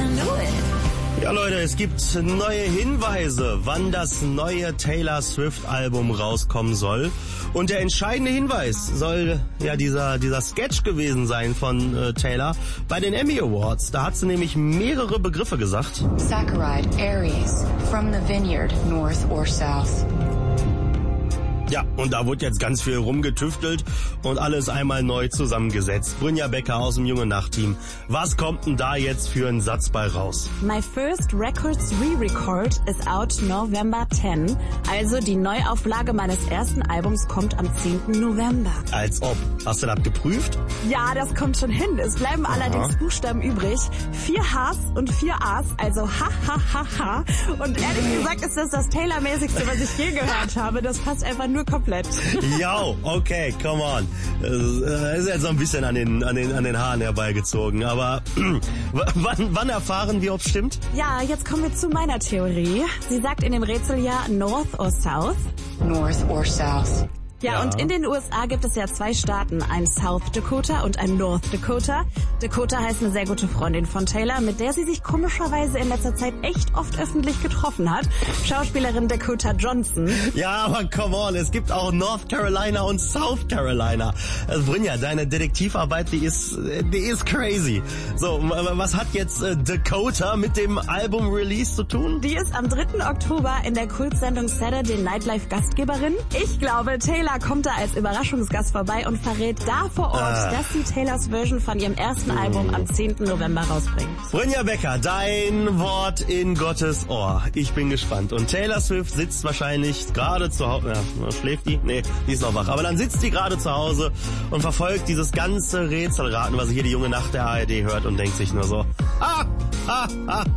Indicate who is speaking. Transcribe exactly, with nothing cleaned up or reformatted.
Speaker 1: knew it.
Speaker 2: Ja Leute, es gibt neue Hinweise, wann das neue Taylor Swift-Album rauskommen soll. Und der entscheidende Hinweis soll ja dieser dieser Sketch gewesen sein von äh, Taylor bei den Emmy Awards. Da hat sie nämlich mehrere Begriffe gesagt.
Speaker 1: Saccharide, Aries, from the vineyard, north or south.
Speaker 2: Ja, und da wurde jetzt ganz viel rumgetüftelt und alles einmal neu zusammengesetzt. Brynja Becker aus dem Junge Nacht-Team. Was kommt denn da jetzt für einen Satz bei raus?
Speaker 3: My first records re-record is out November tenth. Also die Neuauflage meines ersten Albums kommt am zehnten November.
Speaker 2: Als ob. Hast du das geprüft?
Speaker 3: Ja, das kommt schon hin. Es bleiben Aha. allerdings Buchstaben übrig. Vier Hs und vier As, also ha, ha, ha, ha. Und ehrlich gesagt ist das das Taylor-mäßigste, was ich je gehört habe. Das passt einfach nur komplett.
Speaker 2: Ja, okay, come on. Das ist jetzt so ein bisschen an den, an den, an den Haaren herbeigezogen. Aber wann, wann erfahren wir, ob es stimmt?
Speaker 3: Ja, jetzt kommen wir zu meiner Theorie. Sie sagt in dem Rätsel ja North or South.
Speaker 1: North or South.
Speaker 3: Ja, ja, und in den U S A gibt es ja zwei Staaten, ein South Dakota und ein North Dakota. Dakota heißt eine sehr gute Freundin von Taylor, mit der sie sich komischerweise in letzter Zeit echt oft öffentlich getroffen hat. Schauspielerin Dakota Johnson.
Speaker 2: Ja, aber come on, es gibt auch North Carolina und South Carolina. Also Brynja, deine Detektivarbeit, die ist, die ist crazy. So, was hat jetzt äh, Dakota mit dem Album-Release zu tun?
Speaker 3: Die ist am dritten Oktober in der Kultsendung Saturday Night Live Gastgeberin. Ich glaube, Taylor kommt da als Überraschungsgast vorbei und verrät da vor Ort, ah. dass sie Taylors Version von ihrem ersten Album am zehnten November rausbringt.
Speaker 2: Brynja Becker, dein Wort in Gottes Ohr. Ich bin gespannt. Und Taylor Swift sitzt wahrscheinlich gerade zu Hause. Ja, schläft die? Nee, die ist noch wach. Aber dann sitzt die gerade zu Hause und verfolgt dieses ganze Rätselraten, was hier die junge Nacht der A R D hört und denkt sich nur so, ah, ah, ah.